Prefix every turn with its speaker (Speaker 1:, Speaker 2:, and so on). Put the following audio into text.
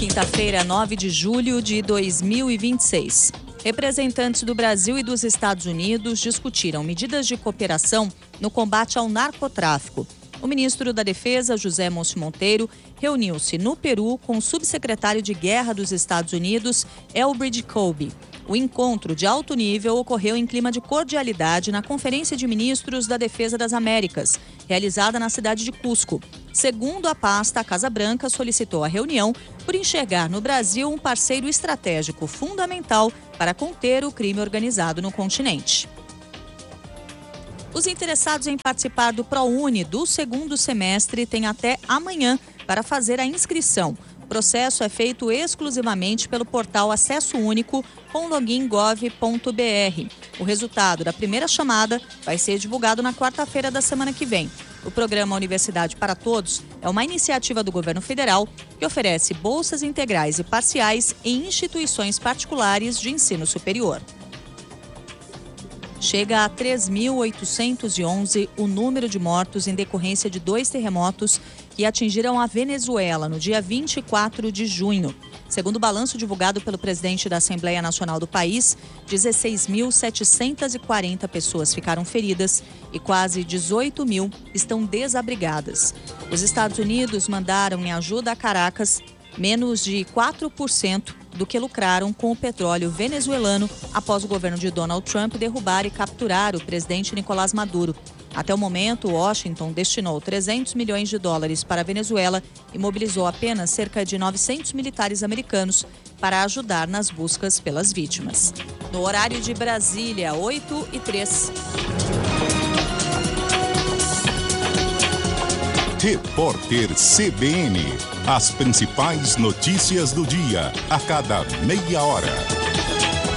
Speaker 1: Quinta-feira, 9 de julho de 2026. Representantes do Brasil e dos Estados Unidos discutiram medidas de cooperação no combate ao narcotráfico. O ministro da Defesa, José Múcio Monteiro, reuniu-se no Peru com o subsecretário de Guerra dos Estados Unidos, Elbridge Colby. O encontro de alto nível ocorreu em clima de cordialidade na Conferência de Ministros da Defesa das Américas, realizada na cidade de Cusco. Segundo a pasta, a Casa Branca solicitou a reunião por enxergar no Brasil um parceiro estratégico fundamental para conter o crime organizado no continente. Os interessados em participar do ProUni do segundo semestre têm até amanhã para fazer a inscrição. O processo é feito exclusivamente pelo portal Acesso Único com login gov.br. O resultado da primeira chamada vai ser divulgado na quarta-feira da semana que vem. O programa Universidade para Todos é uma iniciativa do governo federal que oferece bolsas integrais e parciais em instituições particulares de ensino superior. Chega a 3.811 o número de mortos em decorrência de 2 terremotos que atingiram a Venezuela no dia 24 de junho. Segundo o balanço divulgado pelo presidente da Assembleia Nacional do país, 16.740 pessoas ficaram feridas e quase 18 mil estão desabrigadas. Os Estados Unidos mandaram em ajuda a Caracas menos de 4% do que lucraram com o petróleo venezuelano após o governo de Donald Trump derrubar e capturar o presidente Nicolás Maduro. Até o momento, Washington destinou 300 milhões de dólares para a Venezuela e mobilizou apenas cerca de 900 militares americanos para ajudar nas buscas pelas vítimas. No horário de Brasília, 8h03.
Speaker 2: Repórter CBN. As principais notícias do dia, a cada meia hora.